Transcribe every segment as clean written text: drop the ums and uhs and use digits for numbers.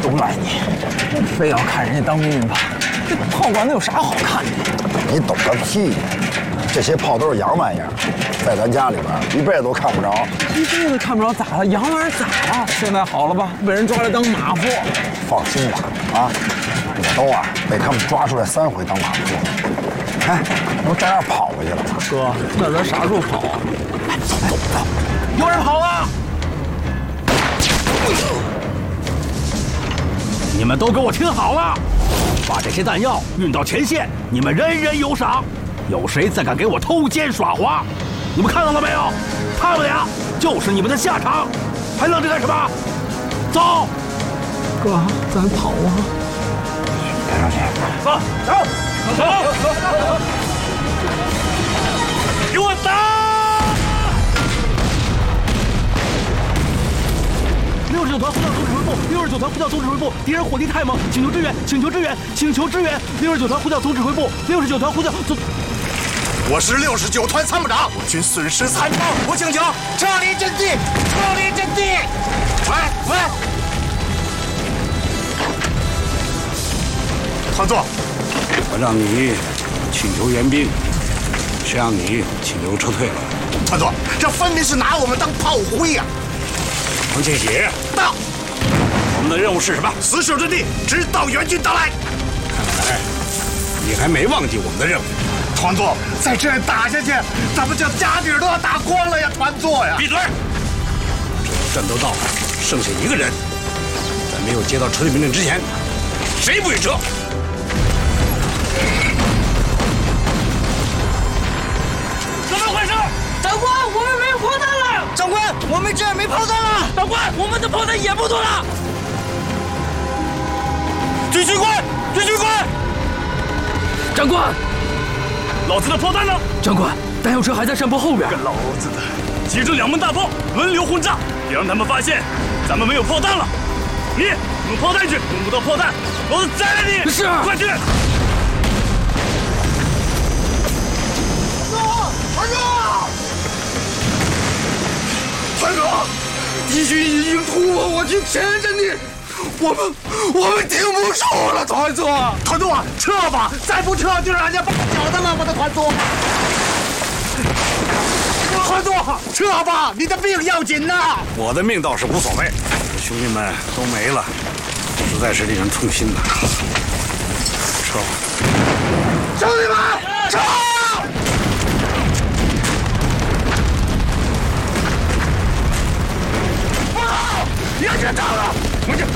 就赖你，非要看人家当兵炮，这炮管子有啥好看的？ 你懂个屁！这些炮都是洋玩意儿，在咱家里边一辈子都看不着。 一辈子看不着咋了？洋玩意儿咋了？现在好了吧？被人抓来当马夫。 放心吧，啊，我都被他们抓出来3回当马夫。哎，我在那儿跑过去了。 哥，那咱啥时候跑啊？走，有人跑了！ 你们都给我听好了，把这些弹药运到前线，你们人人有赏。有谁再敢给我偷奸耍滑，你们看到了没有？他们俩就是你们的下场，还愣着干什么？走！ 哥，咱跑啊！ 别着急， 走！给我打！69团呼叫总指挥部，69团呼叫总指挥部，敌人火力太猛，请求支援！69团呼叫总指挥部，69团呼叫总。 我是69团参谋长，我军损失惨重，我请求撤离阵地，喂，团座， 我让你请求援兵，谁让你请求撤退了？ 团座，这分明是拿我们当炮灰呀！ 王庆喜， 到。 我们的任务是什么？ 死守阵地，直到援军到来。 看来你还没忘记我们的任务。 团座，再这样打下去，咱们这家底都要打光了呀！团座呀！ 闭嘴！只要战斗到剩下1个人，在没有接到撤退命令之前，谁不许撤？ 怎么回事？长官，我们没有炮弹了！ 长官，我们这儿没炮弹了！ 长官，我们的炮弹也不多了！军需官！长官，老子的炮弹呢？长官，弹药车还在山坡后边。 个老子的！ 集中2门大炮，轮流轰炸，别让他们发现咱们没有炮弹了。你用炮弹去，用不到炮弹，老子宰了你！是，快去！ 团长，敌军已经突破我军前沿阵地，我们顶不住了，团座！团座，撤吧！再不撤就让人家绑饺子了，我的团座！团座，撤吧！你的命要紧呐！ 我的命倒是无所谓，兄弟们都没了，实在是令人痛心呐。撤吧！ 兄弟们，撤！别紧张了，回去。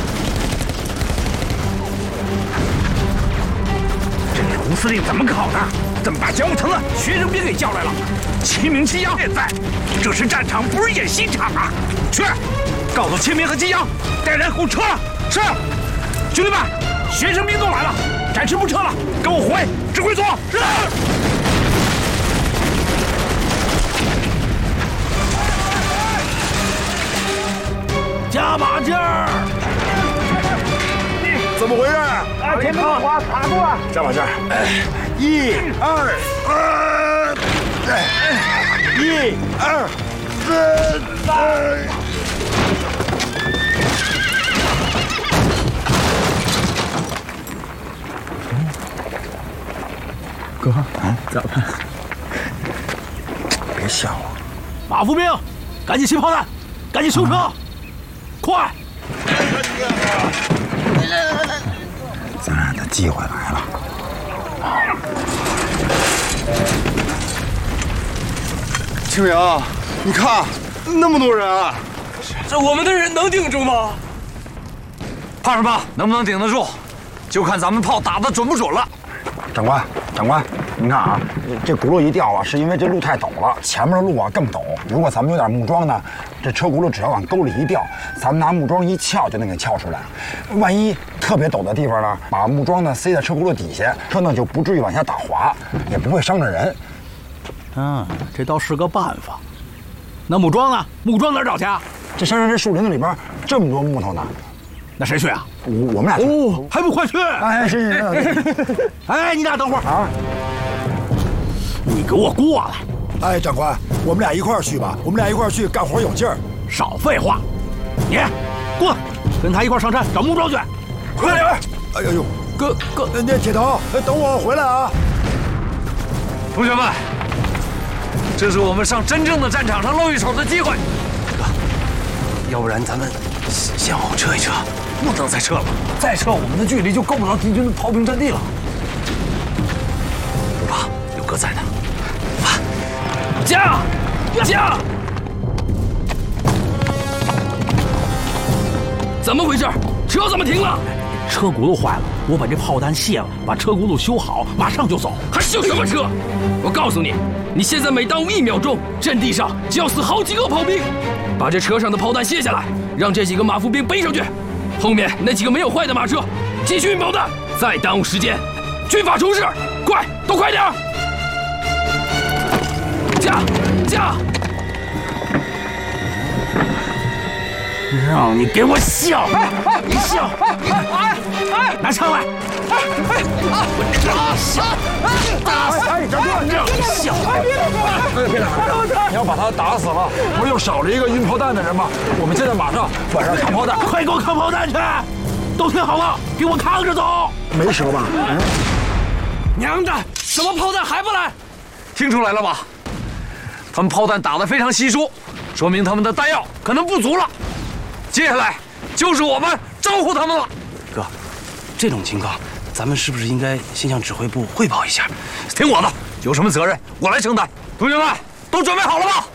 这卢司令怎么搞的？怎么把教务层的学生兵给叫来了？秦明、季阳也在，这是战场，不是演习场啊！去，告诉秦明和季阳，带人给我撤了。是，兄弟们，学生兵都来了，暂时不撤了，跟我回指挥所。是。加把劲儿！ 怎么回事？ 哎，前面滑卡住了。 加把劲儿！1、2、1、2、3。 哥，咋办？ 别吓我！ 马步兵，赶紧清炮弹，赶紧修车，快！ 咱俩的机会来了。 清明，你看那么多人啊！ 这我们的人能顶住吗？ 怕什么？能不能顶得住，就看咱们炮打得准不准了。 长官，您看啊，这轱辘一掉啊，是因为这路太陡了，前面的路啊更陡。如果咱们有点木桩呢，这车轱辘只要往沟里一掉，咱们拿木桩一撬就能给撬出来。万一特别陡的地方呢，把木桩呢塞在车轱辘底下，车呢就不至于往下打滑，也不会伤着人。 这倒是个办法。那木桩呢？木桩哪儿找去啊？ 这山上这树林子里边这么多木头呢， 那谁去啊？ 我们俩去。 哦，还不快去！ 哎，是。 哎，你俩等会儿啊！ 你给我过来！ 哎，长官，我们俩一块儿去吧，我们俩一块儿去干活有劲儿。 少废话！你过来，跟他一块儿上山找木桩去。 快点！哎呦，哥，那铁头，等我回来啊！ 同学们，这是我们上真正的战场上露一手的机会。哥，要不然咱们先往后撤一撤，不能再撤了，再撤我们的距离就够不到敌军的炮兵阵地了。不怕，有哥在呢。加！ 怎么回事？车怎么停了？ 车轱辘坏了，我把这炮弹卸了，把车轱辘修好，马上就走。 还修什么车？我告诉你，你现在每耽误1秒钟，阵地上就要死好几个炮兵。把这车上的炮弹卸下来，让这几个马夫兵背上去。后面那几个没有坏的马车，继续运炮弹。再耽误时间，军法重视，快，都快点！驾！ 让你给我笑！你笑！拿枪来！ 打死！ 笑！ 你要把他打死了，不是又少了一个运炮弹的人吗？我们现在马上晚上扛炮弹， 快给我扛炮弹去！都听好了，给我扛着走！ 没折吧？ 娘的，怎么炮弹还不来？听出来了吧？他们炮弹打得非常稀疏，说明他们的弹药可能不足了。接下来就是我们招呼他们了。 哥，这种情况，咱们是不是应该先向指挥部汇报一下？ 听我的，有什么责任我来承担。同学们，都准备好了吗？